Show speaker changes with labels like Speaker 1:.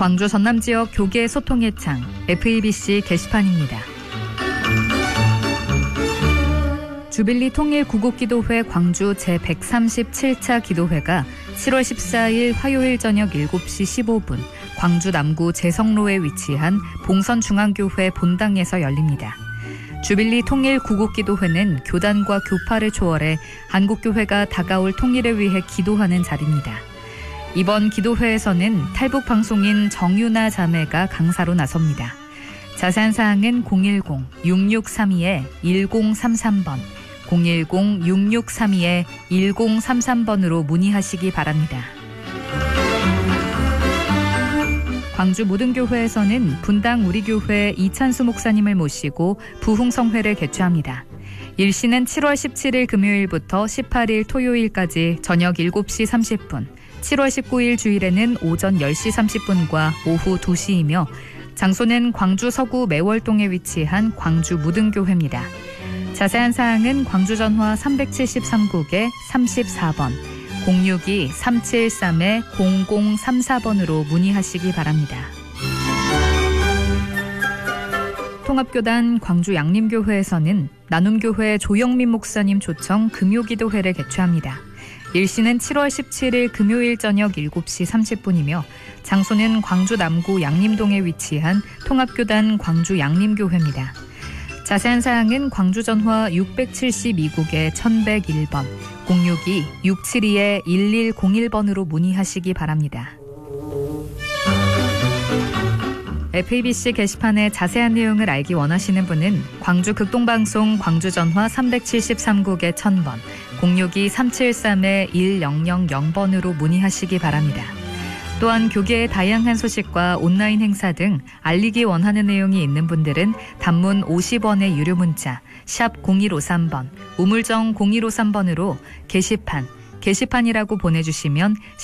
Speaker 1: 광주 전남 지역 교계 소통의 창 FEBC 게시판입니다. 주빌리 통일 구국기도회 광주 제137차 기도회가 7월 14일 화요일 저녁 7시 15분 광주 남구 재성로에 위치한 봉선중앙교회 본당에서 열립니다. 주빌리 통일 구국기도회는 교단과 교파를 초월해 한국교회가 다가올 통일을 위해 기도하는 자리입니다. 이번 기도회에서는 탈북방송인 정유나 자매가 강사로 나섭니다. 자세한 사항은 010-6632-1033번, 010-6632-1033번으로 문의하시기 바랍니다. 광주 모든 교회에서는 분당 우리교회 이찬수 목사님을 모시고 부흥성회를 개최합니다. 일시는 7월 17일 금요일부터 18일 토요일까지 저녁 7시 30분, 7월 19일 주일에는 오전 10시 30분과 오후 2시이며 장소는 광주 서구 매월동에 위치한 광주 무등교회입니다. 자세한 사항은 광주 전화 373국에 34번, 062-373-0034번으로 문의하시기 바랍니다. 통합교단 광주 양림교회에서는 나눔교회 조영민 목사님 초청 금요기도회를 개최합니다. 일시는 7월 17일 금요일 저녁 7시 30분이며 장소는 광주 남구 양림동에 위치한 통합교단 광주 양림교회입니다. 자세한 사항은 광주 전화 672국에 1101번, 062-672-1101번으로 문의하시기 바랍니다. FEBC 게시판의 자세한 내용을 알기 원하시는 분은 광주 극동방송 광주 전화 373국에 1000번, 062-373-1000번으로 문의하시기 바랍니다. 또한 교계의 다양한 소식과 온라인 행사 등 알리기 원하는 내용이 있는 분들은 단문 50원의 유료 문자 샵 0153번, 우물정 0153번으로 게시판이라고 보내주시면